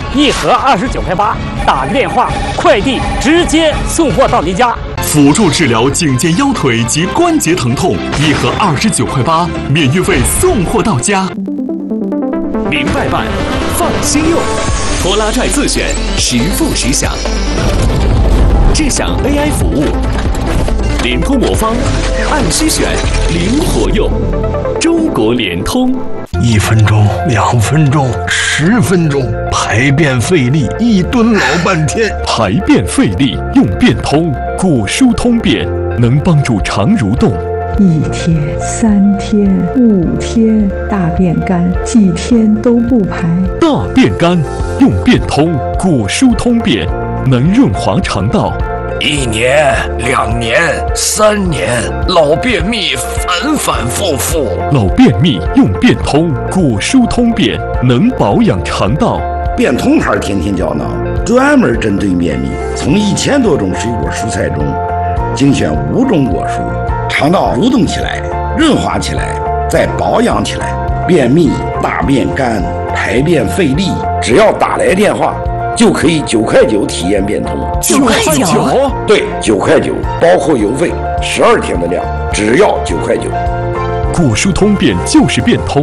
1盒29.8块，打个电话，快递直接送货到您家。 辅助治疗颈肩腰腿及关节疼痛，1盒29.8块，免运费送货到家。 明白办，放心用，拖拉拽自选，实付实享。智享 AI 服务，联通魔方，按需选，灵活用。中国联通。 1分钟、2分钟、10分钟，排便费力，一蹲老半天。 排便费力用便通，果蔬通便，能帮助肠蠕动。 1天、3天、5天，大便干，几天都不排。 大便干用便通，果蔬通便，能润滑肠道。 1年、2年、3年，老便秘反反复复。 老便秘用便通，果蔬通便，能保养肠道。 便通牌天天胶囊，专门针对便秘，从1000多种水果蔬菜中精选5种果蔬，肠道蠕动起来，润滑起来，再保养起来。便秘、大便干、排便费力，只要打来电话，就可以9块9体验便通。 9块9？ 对，9块9，包括邮费，12天的量，只要9块9。 果蔬通便就是便通。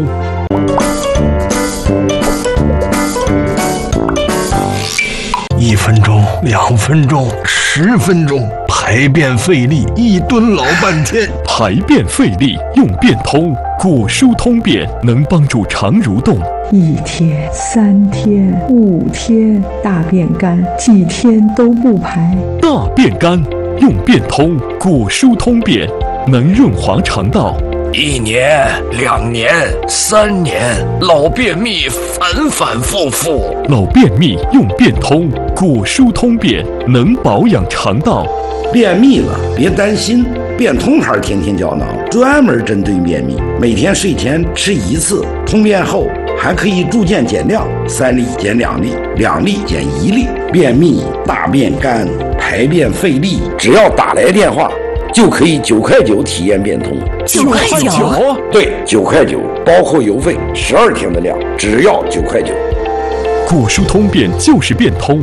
1分钟、2分钟、10分钟，排便费力，一蹲老半天。 排便费力用便通，果蔬通便，能帮助肠蠕动。 1天、3天、5天，大便干，几天都不排。 大便干用便通，果蔬通便，能润滑肠道。 1年、2年、3年，老便秘反反复复。 老便秘用便通，果蔬通便，能保养肠道。 便秘了别担心，便通牌天天胶囊专门针对便秘，每天睡前吃1次，通便后还可以逐渐减量，3粒减2粒，2粒减1粒。便秘、大便干、排便费力，只要打来电话，就可以9块9体验便通。 9块9？ 对，9块9，包括邮费，12天的量，只要9块9。 果蔬通便就是便通。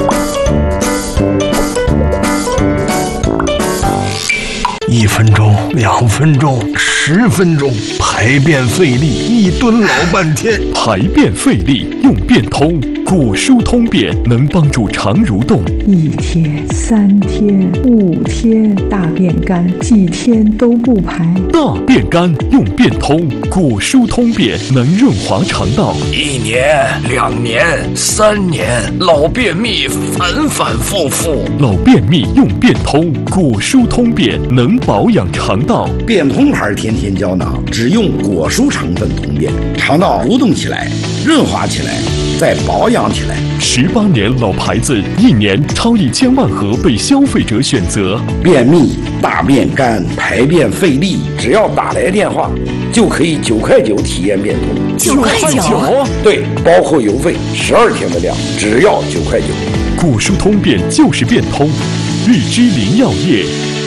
1分钟、2分钟、10分钟，排便费力，一蹲老半天。 排便费力用便通，果蔬通便，能帮助肠蠕动。 1天、3天、5天，大便干，几天都不排。 大便干用便通，果蔬通便，能润滑肠道。 1年、2年、3年，老便秘反反复复。 老便秘用便通，果蔬通便，能保养肠道。 便通牌天天胶囊只用果蔬成分通便，肠道蠕动起来，润滑起来，再保养起来。 18年老牌子，1年超1000万盒被消费者选择。 便秘、大便干、排便费力，只要打来电话，就可以9块9体验便通。 9块9？ 对，包括邮费，12天的量，只要9块9。 果蔬通便就是便通。荔枝林药业。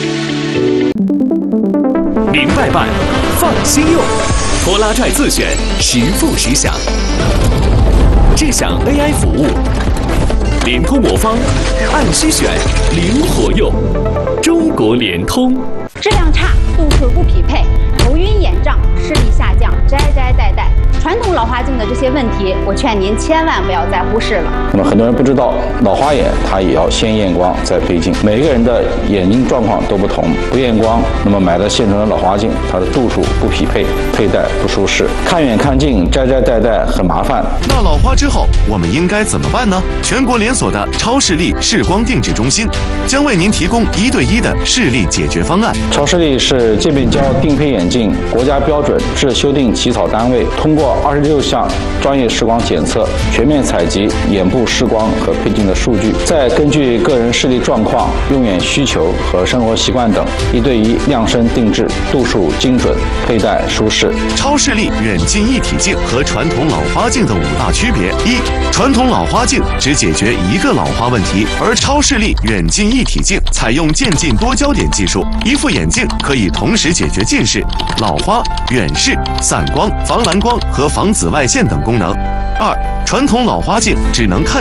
明白办，放心用，拖拉拽自选，实付实享。智享 AI 服务，联通魔方，按需选，灵活用。中国联通。 质量差，度数不匹配，头晕眼胀，视力下降，摘戴。传统老花镜的这些问题，我劝您千万不要再忽视了。 那么很多人不知道，老花眼它也要先验光再配镜，每个人的眼睛状况都不同，不验光，那么买的现成的老花镜，它的度数不匹配，佩戴不舒适，看远看近，摘戴很麻烦。 那老花之后，我们应该怎么办呢？全国连锁的超视力视光定制中心将为您提供1对1的视力解决方案。 超视力是界面胶定配眼镜国家标准制修订起草单位，通过26项专业视光检测，全面采集眼部视光和配镜的数据，再根据个人视力状况、用眼需求和生活习惯等，1对1量身定制，度数精准，佩戴舒适。 超视力远近一体镜和传统老花镜的5大区别：一、传统老花镜只解决一个老花问题，而超视力远近一体镜采用渐进多焦点技术，一副眼镜可以同时解决近视、老花、远视、散光、防蓝光和防紫外线等功能。2、传统老花镜只能看